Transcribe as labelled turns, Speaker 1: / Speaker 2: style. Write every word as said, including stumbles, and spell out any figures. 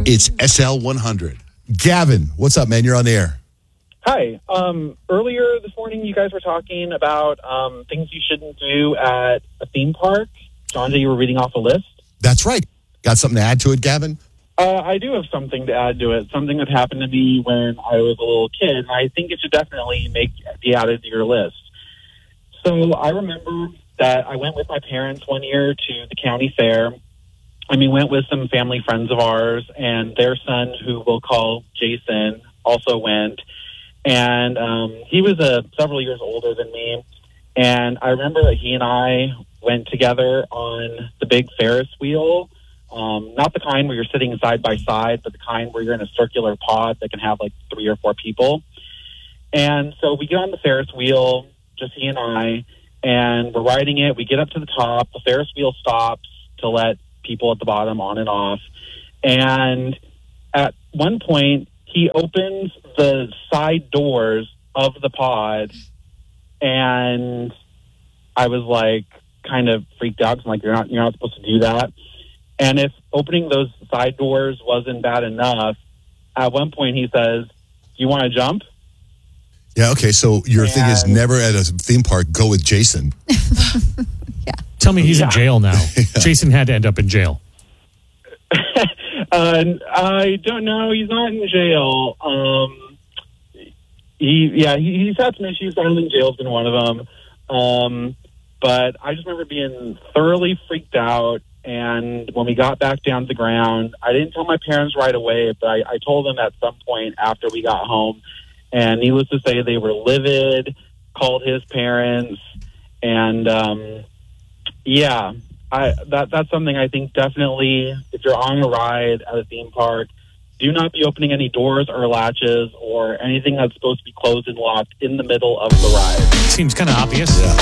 Speaker 1: It's S L one hundred. Gavin, what's up, man? You're on the air.
Speaker 2: Hi. Um, earlier this morning, you guys were talking about um, things you shouldn't do at a theme park. John, you were reading off a list.
Speaker 1: That's right. Got something to add to it, Gavin?
Speaker 2: Uh, I do have something to add to it. Something that happened to me when I was a little kid, and I think it should definitely make be added to your list. So I remember that I went with my parents one year to the county fair. I mean, went with some family friends of ours, and their son, who we'll call Jason, also went. And um, he was uh, several years older than me. And I remember that he and I went together on the big Ferris wheel, um, not the kind where you're sitting side by side, but the kind where you're in a circular pod that can have like three or four people. And so we get on the Ferris wheel, just he and I, and we're riding it. We get up to the top. The Ferris wheel stops to let people at the bottom on and off. And at one point, he opens the side doors of the pod, and I was like kind of freaked out. I'm like, you're not, you're not supposed to do that. And if opening those side doors wasn't bad enough, at one point he says, "Do you want to jump?"
Speaker 1: Yeah, okay, so your and, thing is never at a theme park go with Jason.
Speaker 3: Yeah. Tell me he's yeah. in jail now. Yeah. Jason had to end up in jail.
Speaker 2: uh, I don't know. He's not in jail. Um, he, yeah, he, he's had some issues. I don't think jail's been one of them. Um, but I just remember being thoroughly freaked out. And when we got back down to the ground, I didn't tell my parents right away, but I, I told them at some point after we got home. And needless to say, they were livid, called his parents, and um, yeah, I, that that's something I think definitely, if you're on a ride at a theme park, do not be opening any doors or latches or anything that's supposed to be closed and locked in the middle of the ride.
Speaker 3: Seems kind of obvious.
Speaker 1: Yeah.